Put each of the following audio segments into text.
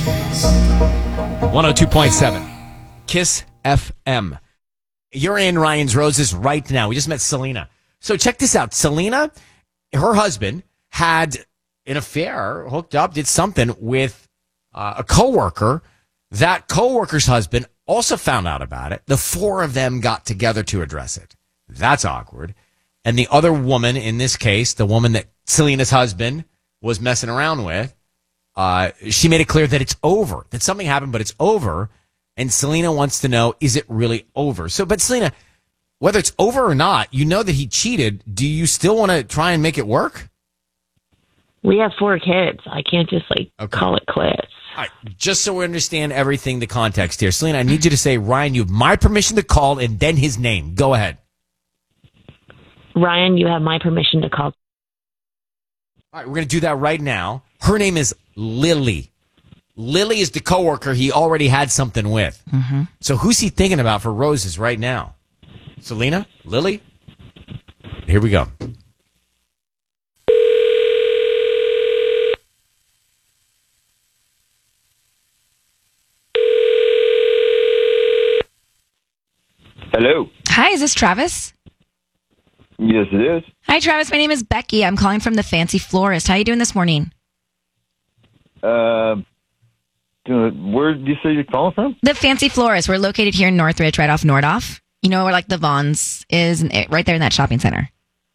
102.7 Kiss FM. You're in Ryan's Roses right now. We just met Selena. So check this out. Selena, her husband, had an affair, hooked up, did something with a coworker. That coworker's husband also found out about it. The four of them got together to address it. That's awkward. And the other woman in this case, the woman that Selena's husband was messing around with, she made it clear that it's over, that something happened, but it's over. And Selena wants to know, is it really over? So, but Selena, whether it's over or not, you know that he cheated. Do you still want to try and make it work? We have 4 kids. I can't just call it quits. All right, just so we understand everything, the context here. Selena, I need you to say, Ryan, you have my permission to call, and then his name. Go ahead. Ryan, you have my permission to call. All right, we're going to do that right now. Her name is Lily. Lily is the coworker he already had something with. Mm-hmm. So who's he thinking about for roses right now? Selena? Lily? Here we go. Hello. Hi, is this Travis? Yes, it is. Hi, Travis. My name is Becky. I'm calling from the Fancy Florist. How are you doing this morning? Where did you say you're calling from? The Fancy Florist. We're located here in Northridge, right off Nordoff. You know where like the Vons is, right there in that shopping center.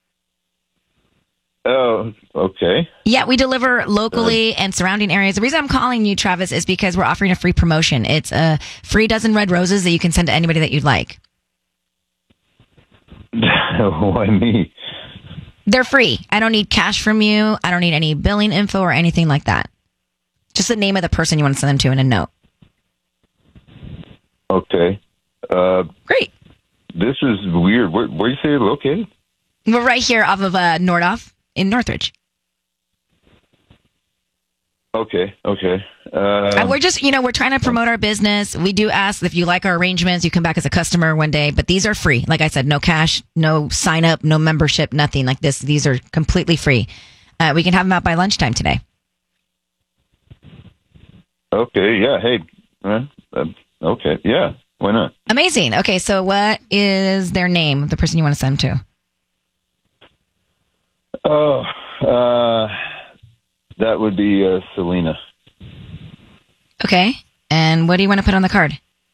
Oh, okay. Yeah, we deliver locally and surrounding areas. The reason I'm calling you, Travis, is because we're offering a free promotion. It's a free dozen red roses that you can send to anybody that you'd like. Why me? They're free. I don't need cash from you. I don't need any billing info or anything like that. Just the name of the person you want to send them to and a note. Okay. Great. This is weird. Where you say you're located? We're right here off of Nordoff in Northridge. Okay. We're just, we're trying to promote our business. We do ask if you like our arrangements, you come back as a customer one day, but these are free. Like I said, no cash, no sign up, no membership, nothing like this. These are completely free. We can have them out by lunchtime today. Okay. Yeah. Hey. Okay. Yeah. Why not? Amazing. Okay. So what is their name, the person you want to send them to? Oh, that would be Selena. Okay. And what do you want to put on the card?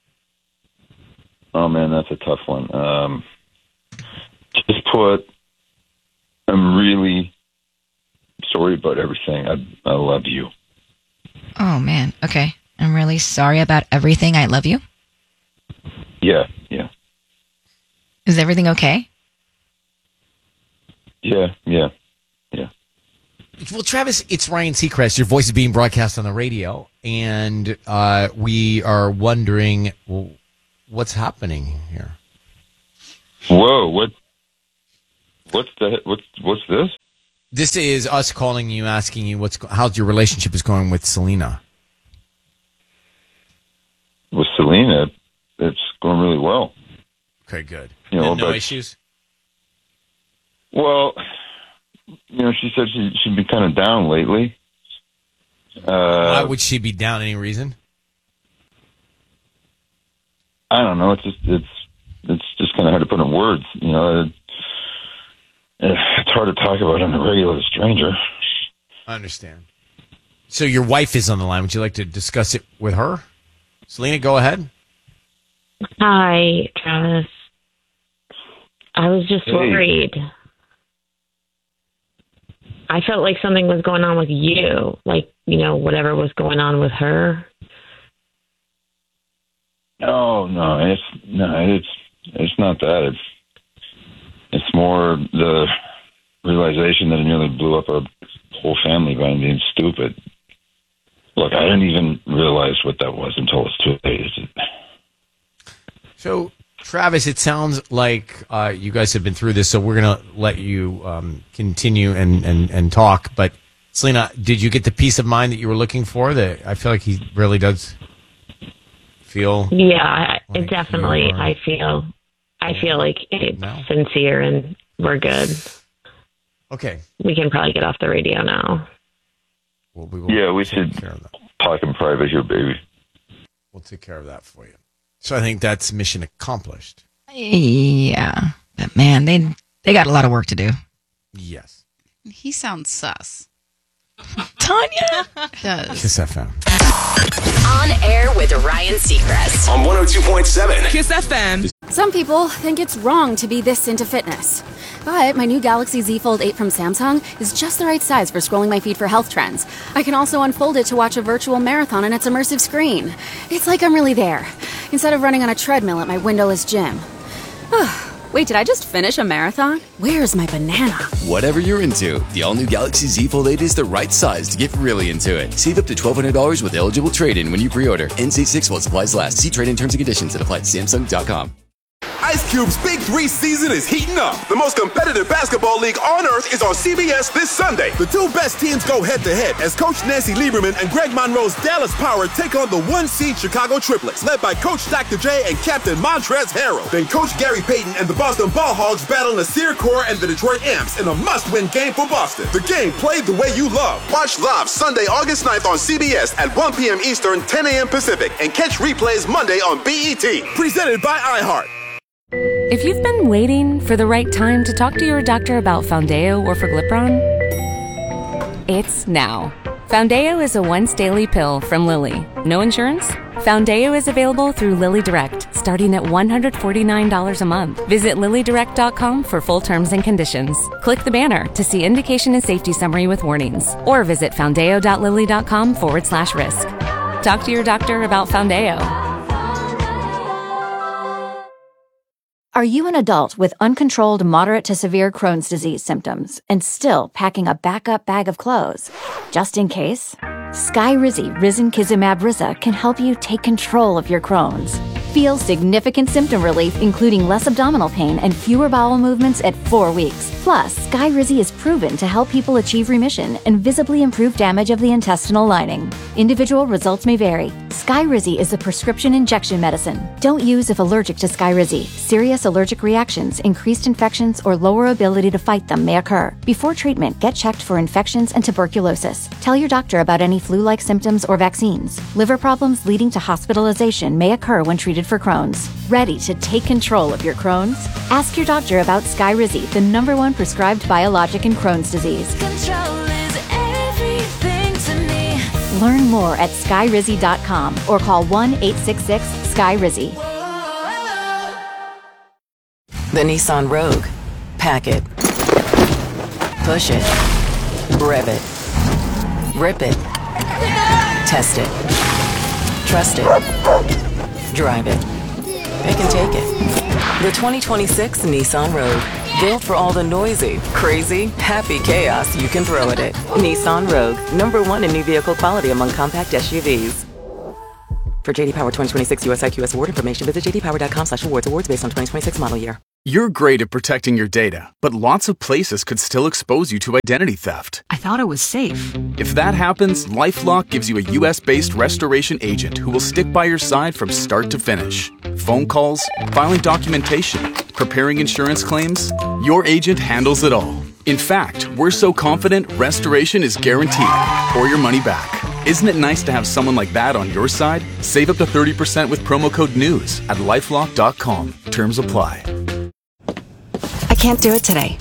Oh, man, that's a tough one. Just put, I'm really sorry about everything. I love you. Oh, man. Okay. I'm really sorry about everything. I love you. Yeah. Is everything okay? Yeah. Well, Travis, it's Ryan Seacrest. Your voice is being broadcast on the radio, and we are wondering what's happening here. Whoa! What's this? This is us calling you, asking you how's your relationship is going with Selena. With Selena, it's going really well. Okay, good. No issues. Well, she said she'd been kind of down lately. Why would she be down? Any reason? I don't know. It's just kind of hard to put in words. It's hard to talk about on the radio with a stranger. I understand. So your wife is on the line. Would you like to discuss it with her? Selena, go ahead. Hi, Travis. I was just worried. I felt like something was going on with you, whatever was going on with her. Oh no, it's not that. It's more the realization that I nearly blew up our whole family by being stupid. Look, I didn't even realize what that was until it was too late. So, Travis, it sounds like you guys have been through this, so we're going to let you continue and talk. But, Selena, did you get the peace of mind that you were looking for? I feel like he really does feel... Yeah, it definitely. I feel like it's sincere and we're good. Okay. We can probably get off the radio now. We should. parking private here, baby. We'll take care of that for you. So I think that's mission accomplished. Yeah. But man, they got a lot of work to do. Yes. He sounds sus. Tanya Does. Kiss FM. On air with Ryan Seacrest. On 102.7 Kiss FM. Some people think it's wrong to be this into fitness. But my new Galaxy Z Fold 8 from Samsung is just the right size for scrolling my feed for health trends. I can also unfold it to watch a virtual marathon on its immersive screen. It's like I'm really there, instead of running on a treadmill at my windowless gym. Wait, did I just finish a marathon? Where's my banana? Whatever you're into, the all-new Galaxy Z Fold 8 is the right size to get really into it. Save up to $1,200 with eligible trade-in when you pre-order. NC6 while supplies last. See trade-in terms and conditions and apply at Samsung.com. Ice Cube's Big 3 season is heating up. The most competitive basketball league on earth is on CBS this Sunday. The two best teams go head-to-head as Coach Nancy Lieberman and Greg Monroe's Dallas Power take on the one-seed Chicago Triplets, led by Coach Dr. J and Captain Montrezl Harrell. Then Coach Gary Payton and the Boston Ball Hogs battle Nasir Kaur and the Detroit Amps in a must-win game for Boston. The game played the way you love. Watch live Sunday, August 9th on CBS at 1 p.m. Eastern, 10 a.m. Pacific, and catch replays Monday on BET. Presented by iHeart. If you've been waiting for the right time to talk to your doctor about Foundeo or Forglipron, it's now. Foundeo is a once-daily pill from Lilly. No insurance? Foundeo is available through Lilly Direct, starting at $149 a month. Visit LillyDirect.com for full terms and conditions. Click the banner to see indication and safety summary with warnings, or visit foundeo.lilly.com/risk. Talk to your doctor about Foundeo. Are you an adult with uncontrolled moderate to severe Crohn's disease symptoms and still packing a backup bag of clothes? Just in case, Skyrizi Risankizumab Riza can help you take control of your Crohn's. Feel significant symptom relief, including less abdominal pain and fewer bowel movements at 4 weeks. Plus, Skyrizi is proven to help people achieve remission and visibly improve damage of the intestinal lining. Individual results may vary. Skyrizi is a prescription injection medicine. Don't use if allergic to Skyrizi. Serious allergic reactions, increased infections, or lower ability to fight them may occur. Before treatment, get checked for infections and tuberculosis. Tell your doctor about any flu-like symptoms or vaccines. Liver problems leading to hospitalization may occur when treated for Crohn's. Ready to take control of your Crohn's? Ask your doctor about Skyrizi, the #1 prescribed biologic in Crohn's disease. Control is everything to me. Learn more at Skyrizi.com or call 1-866-SKYRIZI. The Nissan Rogue. Pack it. Push it. Rev it. Rip it. Test it. Trust it. Drive it. Pick and take it. The 2026 Nissan Rogue. Built for all the noisy, crazy, happy chaos you can throw at it. Nissan Rogue. #1 in new vehicle quality among compact SUVs. For JD Power 2026 US IQS award information, visit jdpower.com/awards. Awards based on 2026 model year. You're great at protecting your data, but lots of places could still expose you to identity theft. I thought it was safe. If that happens, LifeLock gives you a US-based restoration agent who will stick by your side from start to finish. Phone calls, filing documentation, preparing insurance claims, your agent handles it all. In fact, we're so confident restoration is guaranteed or your money back. Isn't it nice to have someone like that on your side? Save up to 30% with promo code NEWS at LifeLock.com. Terms apply. I can't do it today.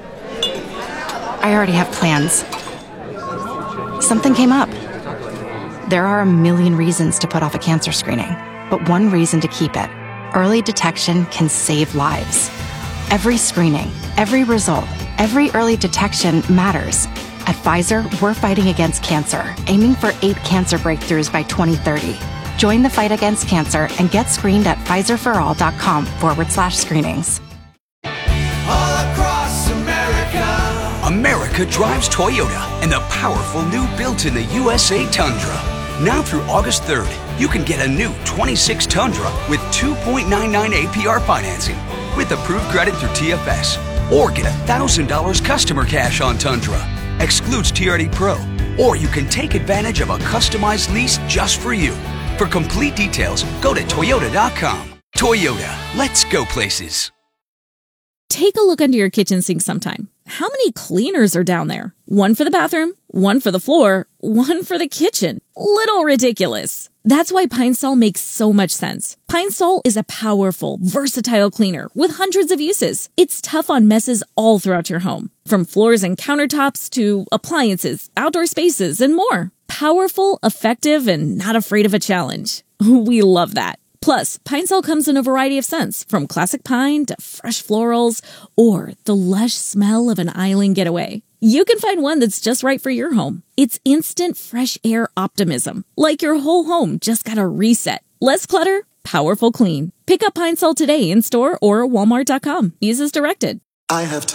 I already have plans. Something came up. There are a million reasons to put off a cancer screening, but one reason to keep it. Early detection can save lives. Every screening, every result, every early detection matters. At Pfizer, we're fighting against cancer, aiming for 8 cancer breakthroughs by 2030. Join the fight against cancer and get screened at Pfizerforall.com/screenings. All across America. America drives Toyota and the powerful new built-in the USA Tundra. Now through August 3rd, you can get a new 26 Tundra with 2.99 APR financing with approved credit through TFS. Or get $1,000 customer cash on Tundra. Excludes TRD Pro. Or you can take advantage of a customized lease just for you. For complete details, go to Toyota.com. Toyota, let's go places. Take a look under your kitchen sink sometime. How many cleaners are down there? One for the bathroom, One for the floor, one for the kitchen. Little ridiculous. That's why Pine Sol makes so much sense. Pine Sol is a powerful, versatile cleaner with hundreds of uses. It's tough on messes all throughout your home, from floors and countertops to appliances, outdoor spaces, and more. Powerful, effective, and not afraid of a challenge. We love that. Plus, Pine Sol comes in a variety of scents, from classic pine to fresh florals or the lush smell of an island getaway. You can find one that's just right for your home. It's instant fresh air optimism, like your whole home just got a reset. Less clutter, powerful clean. Pick up Pine Sol today in store or Walmart.com. Use as directed. I have